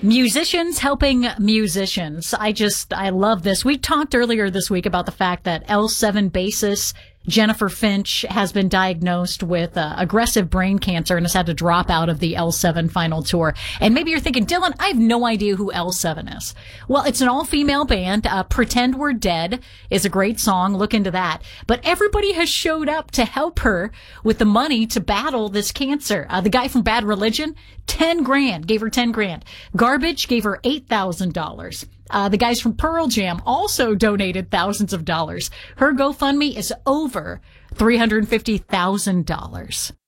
Musicians helping musicians. I love this. We talked earlier this week about the fact that L7 bassist Jennifer Finch has been diagnosed with aggressive brain cancer and has had to drop out of the L7 final tour. And maybe you're thinking, Dylan, I have no idea who L7 is. Well, it's an all-female band. Pretend We're Dead is a great song. Look into that. But everybody has showed up to help her with the money to battle this cancer. The guy from Bad Religion, 10 grand, gave her 10 grand. Garbage gave her $8,000. The guys from Pearl Jam also donated thousands of dollars. Her GoFundMe is over $350,000.